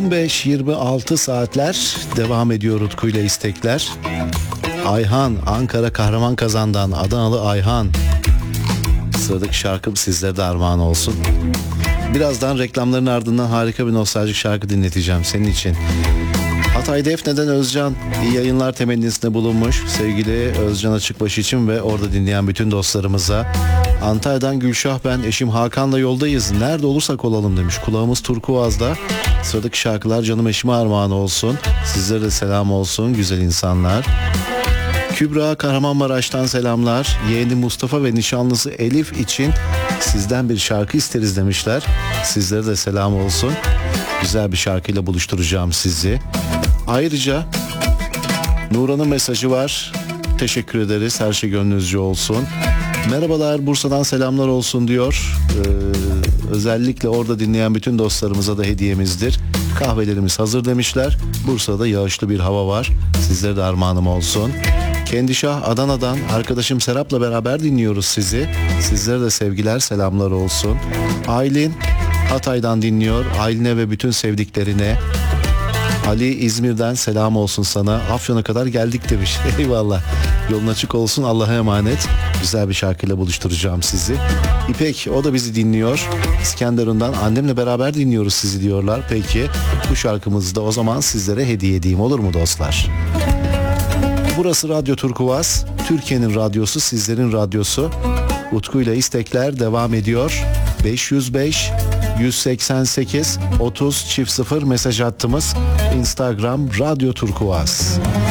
15-26 saatler devam ediyor Utku ile istekler. Ayhan, Ankara Kahramanmaraş'dan Adanalı Ayhan. Sıradaki şarkım sizlere de armağan olsun. Birazdan reklamların ardından harika bir nostaljik şarkı dinleteceğim senin için. Hatay Defne'den Özcan iyi yayınlar temennisinde bulunmuş. Sevgili Özcan Açıkbaşı için ve orada dinleyen bütün dostlarımıza. Antalya'dan Gülşah, ben eşim Hakan'la yoldayız. Nerede olursak olalım demiş. Kulağımız turkuazda. Sıradaki şarkılar canım eşime armağan olsun. Sizlere de selam olsun güzel insanlar. Kübra Kahramanmaraş'tan selamlar. Yeğeni Mustafa ve nişanlısı Elif için sizden bir şarkı isteriz demişler. Sizlere de selam olsun. Güzel bir şarkıyla buluşturacağım sizi. Ayrıca Nuran'ın mesajı var. Teşekkür ederiz. Her şey gönlünüzce olsun. Merhabalar, Bursa'dan selamlar olsun diyor. Özellikle orada dinleyen bütün dostlarımıza da hediyemizdir. Kahvelerimiz hazır demişler. Bursa'da yağışlı bir hava var. Sizlere de armağanım olsun. Kendişah Adana'dan arkadaşım Serap'la beraber dinliyoruz sizi. Sizlere de sevgiler, selamlar olsun. Aylin Hatay'dan dinliyor. Aylin'e ve bütün sevdiklerine. Ali İzmir'den selam olsun sana. Afyon'a kadar geldik demiş. Eyvallah. Yolun açık olsun, Allah'a emanet. Güzel bir şarkıyla buluşturacağım sizi. İpek, o da bizi dinliyor. İskenderun'dan annemle beraber dinliyoruz sizi diyorlar. Peki bu şarkımızı da o zaman sizlere hediye edeyim, olur mu dostlar? Burası Radyo Turkuaz. Türkiye'nin radyosu, sizlerin radyosu. Utku ile istekler devam ediyor. 505 188 30 0 mesaj hattımız. Instagram Radyo Turkuaz.